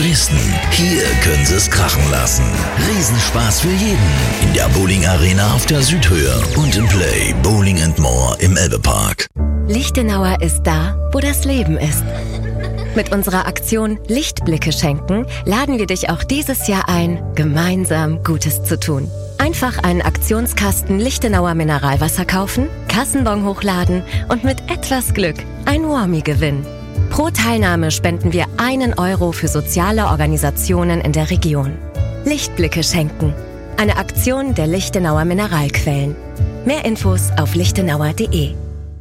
Dresden. Hier können Sie es krachen lassen. Riesenspaß für jeden. In der Bowling Arena auf der Südhöhe und im Play Bowling & More im Elbepark. Lichtenauer ist da, wo das Leben ist. Mit unserer Aktion Lichtblicke schenken laden wir dich auch dieses Jahr ein, gemeinsam Gutes zu tun. Einfach einen Aktionskasten Lichtenauer Mineralwasser kaufen, Kassenbon hochladen und mit etwas Glück ein Warmie gewinnen. Pro Teilnahme spenden wir 1 Euro für soziale Organisationen in der Region. Lichtblicke schenken. Eine Aktion der Lichtenauer Mineralquellen. Mehr Infos auf lichtenauer.de.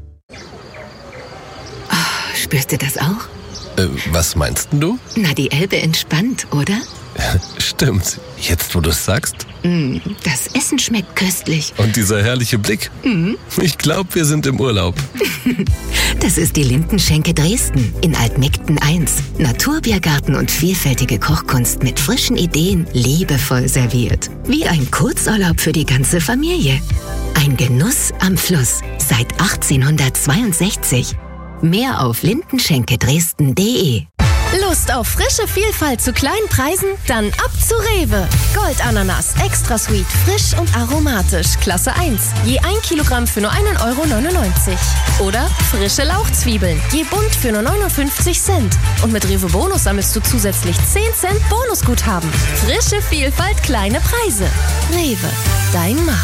Oh, spürst du das auch? Was meinst du? Na, die Elbe entspannt, oder? Stimmt. Jetzt, wo du es sagst. Das Essen schmeckt köstlich. Und dieser herrliche Blick. Ich glaube, wir sind im Urlaub. Das ist die Lindenschenke Dresden in Altmegden 1. Naturbiergarten und vielfältige Kochkunst mit frischen Ideen, liebevoll serviert. Wie ein Kurzurlaub für die ganze Familie. Ein Genuss am Fluss seit 1862. Mehr auf lindenschenkedresden.de. Lust auf frische Vielfalt zu kleinen Preisen? Dann ab zu Rewe. Goldananas, extra sweet, frisch und aromatisch, Klasse 1. Je 1 Kilogramm für nur 1,99 €. Oder frische Lauchzwiebeln, je bunt für nur 59 Cent. Und mit Rewe Bonus sammelst du zusätzlich 10 Cent Bonusguthaben. Frische Vielfalt, kleine Preise. Rewe, dein Markt.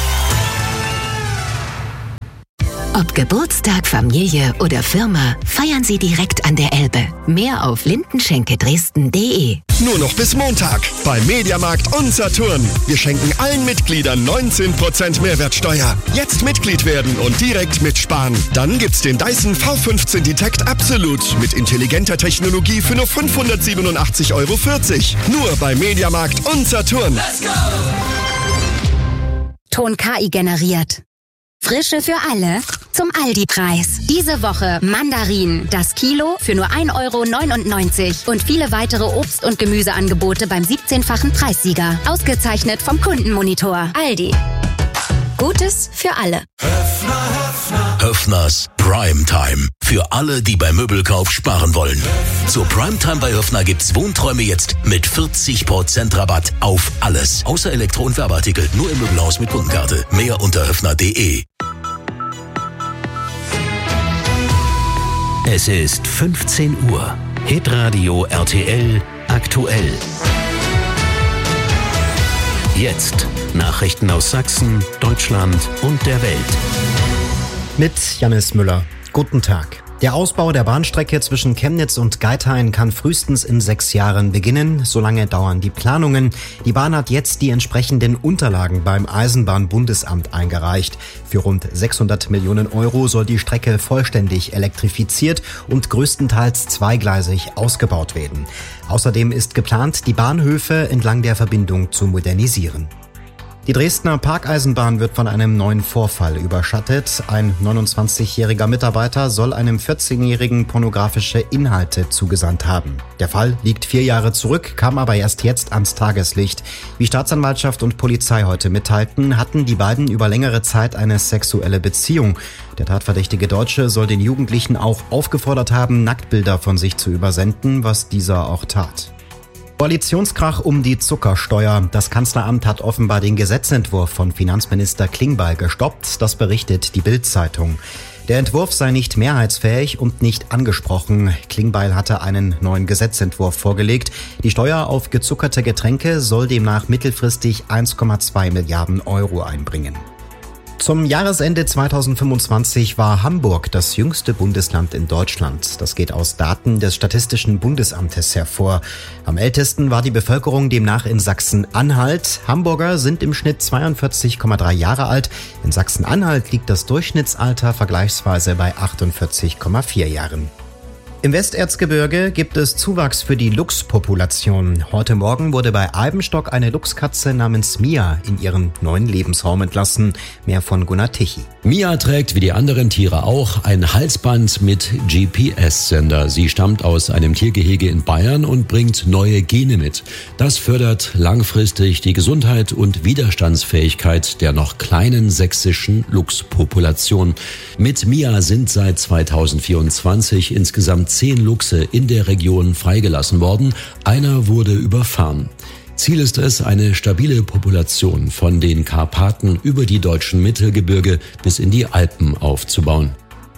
Ob Geburtstag, Familie oder Firma, feiern Sie direkt an der Elbe. Mehr auf lindenschenkedresden.de. Nur noch bis Montag bei Mediamarkt und Saturn. Wir schenken allen Mitgliedern 19% Mehrwertsteuer. Jetzt Mitglied werden und direkt mitsparen. Dann gibt's den Dyson V15 Detect Absolute mit intelligenter Technologie für nur 587,40 €. Nur bei Mediamarkt und Saturn. Let's go! Ton KI generiert. Frische für alle zum Aldi-Preis. Diese Woche Mandarinen, das Kilo für nur 1,99 € und viele weitere Obst- und Gemüseangebote beim 17-fachen Preissieger. Ausgezeichnet vom Kundenmonitor. Aldi. Gutes für alle. Höffners Primetime. Für alle, die beim Möbelkauf sparen wollen. Zur Primetime bei Höffner gibt's Wohnträume jetzt mit 40% Rabatt auf alles. Außer Elektro- und Werbeartikel. Nur im Möbelhaus mit Kundenkarte. Mehr unter höffner.de. Es ist 15 Uhr. Hitradio RTL aktuell. Jetzt Nachrichten aus Sachsen, Deutschland und der Welt. Mit Jannis Müller. Guten Tag. Der Ausbau der Bahnstrecke zwischen Chemnitz und Geithain kann frühestens in 6 Jahren beginnen. So lange dauern die Planungen. Die Bahn hat jetzt die entsprechenden Unterlagen beim Eisenbahnbundesamt eingereicht. Für rund 600 Millionen € soll die Strecke vollständig elektrifiziert und größtenteils zweigleisig ausgebaut werden. Außerdem ist geplant, die Bahnhöfe entlang der Verbindung zu modernisieren. Die Dresdner Parkeisenbahn wird von einem neuen Vorfall überschattet. Ein 29-jähriger Mitarbeiter soll einem 14-jährigen pornografische Inhalte zugesandt haben. Der Fall liegt 4 Jahre zurück, kam aber erst jetzt ans Tageslicht. Wie Staatsanwaltschaft und Polizei heute mitteilten, hatten die beiden über längere Zeit eine sexuelle Beziehung. Der tatverdächtige Deutsche soll den Jugendlichen auch aufgefordert haben, Nacktbilder von sich zu übersenden, was dieser auch tat. Koalitionskrach um die Zuckersteuer. Das Kanzleramt hat offenbar den Gesetzentwurf von Finanzminister Klingbeil gestoppt. Das berichtet die Bild-Zeitung. Der Entwurf sei nicht mehrheitsfähig und nicht angesprochen. Klingbeil hatte einen neuen Gesetzentwurf vorgelegt. Die Steuer auf gezuckerte Getränke soll demnach mittelfristig 1,2 Milliarden € einbringen. Zum Jahresende 2025 war Hamburg das jüngste Bundesland in Deutschland. Das geht aus Daten des Statistischen Bundesamtes hervor. Am ältesten war die Bevölkerung demnach in Sachsen-Anhalt. Hamburger sind im Schnitt 42,3 Jahre alt. In Sachsen-Anhalt liegt das Durchschnittsalter vergleichsweise bei 48,4 Jahren. Im Westerzgebirge gibt es Zuwachs für die Luchspopulation. Heute Morgen wurde bei Eibenstock eine Luchskatze namens Mia in ihren neuen Lebensraum entlassen. Mehr von Gunnar Tichy. Mia trägt wie die anderen Tiere auch ein Halsband mit GPS-Sender. Sie stammt aus einem Tiergehege in Bayern und bringt neue Gene mit. Das fördert langfristig die Gesundheit und Widerstandsfähigkeit der noch kleinen sächsischen Luchspopulation. Mit Mia sind seit 2024 insgesamt 10 Luchse in der Region freigelassen worden. Einer wurde überfahren. Ziel ist es, eine stabile Population von den Karpaten über die deutschen Mittelgebirge bis in die Alpen aufzubauen.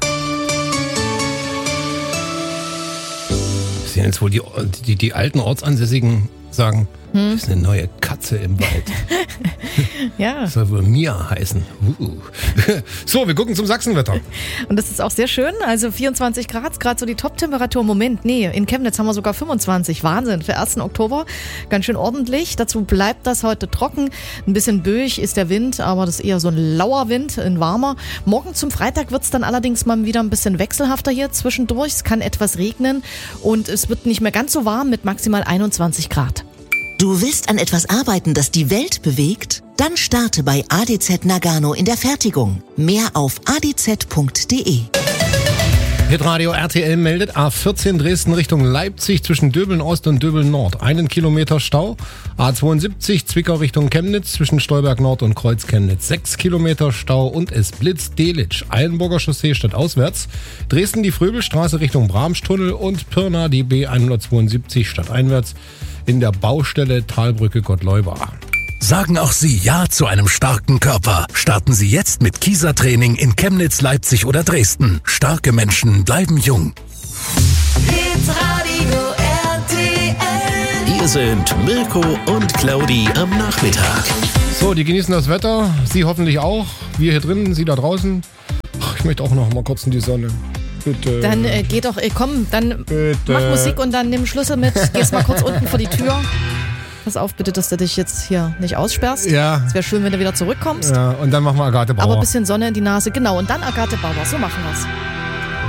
Das sind jetzt wohl die alten Ortsansässigen sagen, das ist eine neue Katze im Wald. Ja. Das soll wohl Mia heißen. So, wir gucken zum Sachsenwetter. Und das ist auch sehr schön. Also 24 Grad, gerade so die Top-Temperatur. Moment, in Chemnitz haben wir sogar 25. Wahnsinn, für 1. Oktober. Ganz schön ordentlich. Dazu bleibt das heute trocken. Ein bisschen böig ist der Wind, aber das ist eher so ein lauer Wind, ein warmer. Morgen zum Freitag wird es dann allerdings mal wieder ein bisschen wechselhafter hier zwischendurch. Es kann etwas regnen und es wird nicht mehr ganz so warm mit maximal 21 Grad. Du willst an etwas arbeiten, das die Welt bewegt? Dann starte bei ADZ Nagano in der Fertigung. Mehr auf adz.de. Hitradio RTL meldet A14 Dresden Richtung Leipzig zwischen Döbeln Ost und Döbeln Nord. 1 Kilometer Stau. A72 Zwickau Richtung Chemnitz zwischen Stolberg Nord und Kreuz Chemnitz. 6 Kilometer Stau und es blitzt Delitzsch. Eilenburger Chaussee stadtauswärts. Dresden die Fröbelstraße Richtung Bramstunnel und Pirna die B172 stadteinwärts in der Baustelle Talbrücke Gottleuba. Sagen auch Sie Ja zu einem starken Körper. Starten Sie jetzt mit Kieser-Training in Chemnitz, Leipzig oder Dresden. Starke Menschen bleiben jung. Hitradio RTL. Hier sind Mirko und Claudi am Nachmittag. So, die genießen das Wetter. Sie hoffentlich auch. Wir hier drinnen, Sie da draußen. Ach, ich möchte auch noch mal kurz in die Sonne. Bitte. Dann geh doch, komm, dann bitte. Mach Musik und dann nimm Schlüssel mit. Gehst mal kurz unten vor die Tür. Pass auf bitte, dass du dich jetzt hier nicht aussperrst. Ja. Es wäre schön, wenn du wieder zurückkommst. Ja, und dann machen wir Agathe Bauer. Aber ein bisschen Sonne in die Nase, genau. Und dann Agathe Bauer, so machen wir's.